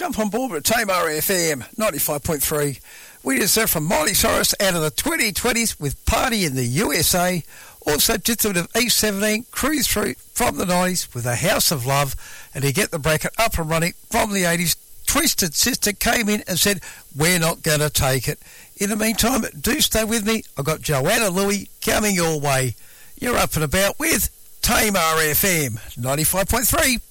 Jump on board with Tamar FM 95.3. We just heard from Miley Cyrus out of the 2020s with Party in the USA. Also, just a bit of E17 cruise through from the 90s with A House of Love. And to get the bracket up and running from the 80s, Twisted Sister came in and said, we're not going to take it. In the meantime, do stay with me. I've got Joanna Louie coming your way. You're up and about with Tamar FM 95.3.